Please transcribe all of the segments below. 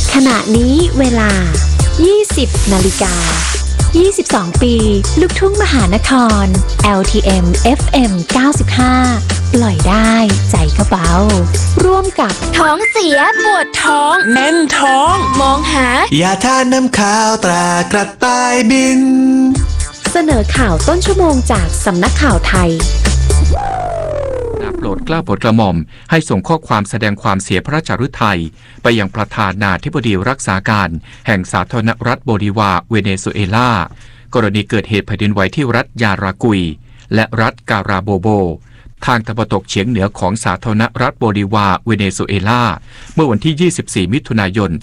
ขณะนี้เวลา 20 นาฬิกา 22 ปีลูกทุ่งมหานคร LTM FM 95 ปล่อยได้ใจก็เบาร่วมกับท้องเสียปวดท้องแน่นท้องมองหายาทานน้ำข้าวตรากระต่ายบินเสนอข่าวต้นชั่วโมงจากสำนักข่าวไทยโปรดเกล้าโปรดกระหม่อมให้ส่งข้อความแสดงความเสียพระราชฤทัยไปยังประธานาธิบดีรักษาการแห่งสาธารณรัฐโบลิวาเวเนซุเอลากรณีเกิดเหตุแผ่นดินไหวที่รัฐยารากุยและรัฐการาโบโบทางตะวันตกเฉียงเหนือของสาธารณรัฐโบลิวาเวเนซุเอลาเมื่อวันที่ 24 มิถุนายน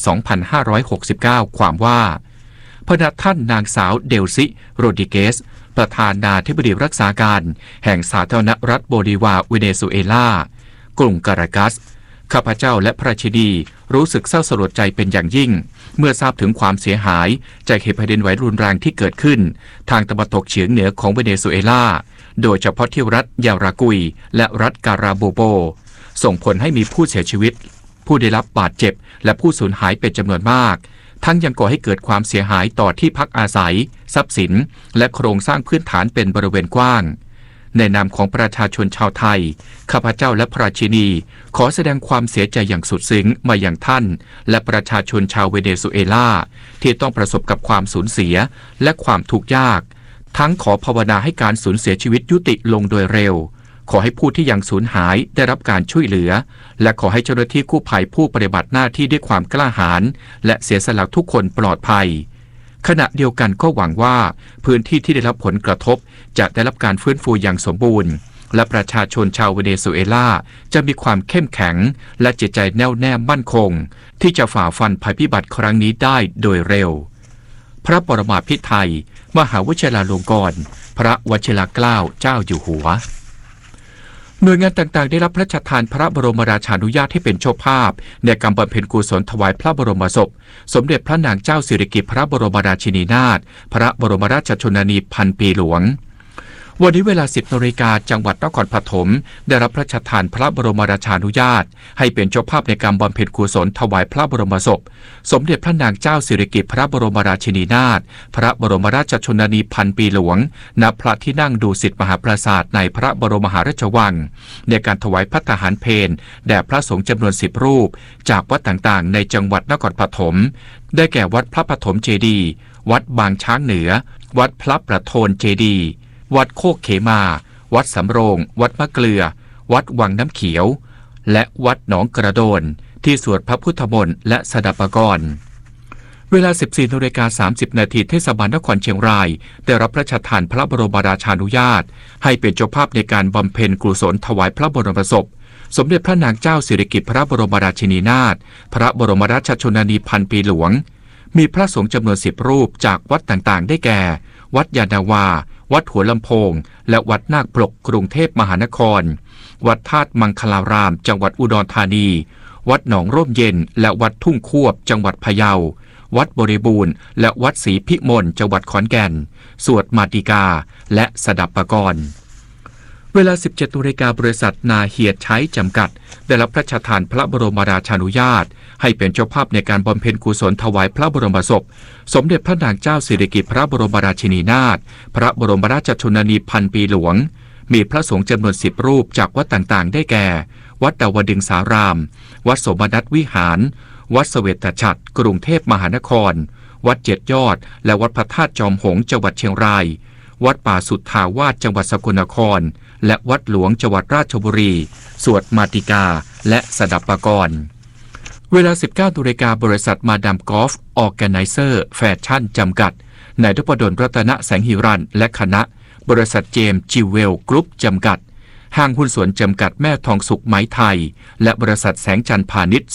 2569 ความว่าพระท่านนางสาวเดลซิโรดิเกสประธานาธิบดีรักษาการแห่งสาธารณรัฐโบลิวาเวเนซุเอลากรุงการากัสข้าพเจ้าและพระราชินีรู้สึกเศร้าสลดใจเป็นอย่างยิ่งเมื่อทราบถึงความเสียหายจากเหตุแผ่นดินไหวรุนแรงที่เกิดขึ้นทางตะวันตกเฉียงเหนือของเวเนซุเอลาโดยเฉพาะที่รัฐยารากุยและรัฐการาโบโบส่งผลให้มีผู้เสียชีวิตผู้ได้รับบาดเจ็บและผู้สูญหายเป็นจำนวนมากทั้งยังก่อให้เกิดความเสียหายต่อที่พักอาศัยทรัพย์สินและโครงสร้างพื้นฐานเป็นบริเวณกว้างในนามของประชาชนชาวไทยข้าพเจ้าและพระราชินีขอแสดงความเสียใจอย่างสุดซึ้งมาอย่างท่านและประชาชนชาวเวเนซุเอลาที่ต้องประสบกับความสูญเสียและความทุกข์ยากทั้งขอภาวนาให้การสูญเสียชีวิตยุติลงโดยเร็วขอให้ผู้ที่ยังสูญหายได้รับการช่วยเหลือและขอให้เจ้าหน้าที่กู้ภัยผู้ปฏิบัติหน้าที่ด้วยความกล้าหาญและเสียสละทุกคนปลอดภัยขณะเดียวกันก็หวังว่าพื้นที่ที่ได้รับผลกระทบจะได้รับการฟื้นฟูอย่างสมบูรณ์และประชาชนชาวเวเนซุเอลาจะมีความเข้มแข็งและจิตใจแน่วแน่มั่นคงที่จะฝ่าฟันภัยพิบัติครั้งนี้ได้โดยเร็วพระปรมาภิไธยมหาวชิราลงกรณ์พระวชิรเกล้าเจ้าอยู่หัวหน่วยงานต่างๆได้รับพระราชทานพระบรมราชานุญาตให้เป็นเจ้าภาพในการบำเพ็ญกุศลถวายพระบรมศพสมเด็จพระนางเจ้าสิริกิติ์พระบรมราชินีนาถพระบรมราชชนนีพันปีหลวงวันนี้เวลา 10 นาฬิกาจังหวัดนครปฐมได้รับพระราชทานพระบรมราชานุญาตให้เป็นเจ้าภาพในการบำเพ็ญกุศลถวายพระบรมศพสมเด็จพระนางเจ้าสิริกิติ์พระบรมราชินีนาถพระบรมราชชนนีพันปีหลวงณพระที่นั่งดุสิตมหาปราสาทในพระบรมมหาราชวังในการถวายภัตตาหารเพลแด่พระสงฆ์จำนวน10 รูปจากวัดต่างๆในจังหวัดนครปฐมได้แก่วัดพระปฐมเจดีย์วัดบางช้างเหนือวัดพระประโทนเจดีย์วัดโคกเขมาวัดสำโรงวัดมะเกลือวัดวังน้ำเขียวและวัดหนองกระโดนที่สวดพระพุทธมนต์และสดับปกรณ์เวลา 14:30 นาทีเทศบาลนครเชียงรายได้รับพระราชทานพระบรมราชานุญาตให้เป็นเจ้าภาพในการบำเพ็ญกุศลถวายพระบรมศพสมเด็จพระนางเจ้าสิริกิติ์พระบรมราชินีนาถพระบรมราชชนนีพันปีหลวงมีพระสงฆ์จำนวน10 รูปจากวัดต่างๆได้แก่วัดยานาวาวัดหัวลำโพงและวัดนาคปลกกรุงเทพมหานครวัดธาตุมังคลารามจังหวัดอุดรธานีวัดหนองร่มเย็นและวัดทุ่งควบจังหวัดพะเยาวัดบริบูรณ์และวัดศรีพิมลจังหวัดขอนแก่นสวดมาติกาและสดับปกรณ์เวลา 17 นาฬิกาบริษัทนาเฮียใช้จำกัดได้รับพระราชทานพระบรมราชานุญาตให้เป็นเจ้าภาพในการบำเพ็ญกุศลถวายพระบรมศพสมเด็จพระนางเจ้าสิริกิติ์พระบรมราชินีนาถพระบรมราชชนนีพันปีหลวงมีพระสงฆ์จำนวน10 รูปจากวัดต่างๆได้แก่วัดดาวดึงสารามวัดสมนัตวิหารวัดเสวตฉัตรกรุงเทพมหานครวัด7 ยอดและวัดพระธาตุจอมหงส์จังหวัดเชียงรายวัดป่าสุทธาวาสจังหวัดสกลนครและวัดหลวงจังหวัดราชบุรีสวดมาติกาและสดับปกรณ์เวลา 19 นาฬิกาบริษัทมาดามกอล์ฟออร์แกไนเซอร์แฟชั่นจำกัดนายนพดลรัตนแสงหิรันและคณะบริษัทเจมส์จิวเวลกรุ๊ปจำกัดห้างหุ้นส่วนจำกัดแม่ทองสุขไหมไทยและบริษัทแสงจันทร์พาณิชย์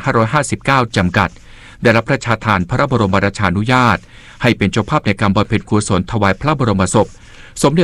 2559 จำกัดได้รับพระราชทานพระบรมราชานุญาตให้เป็นเจ้าภาพในการบำเพ็ญกุศลถวายพระบรมศพสมเด็จ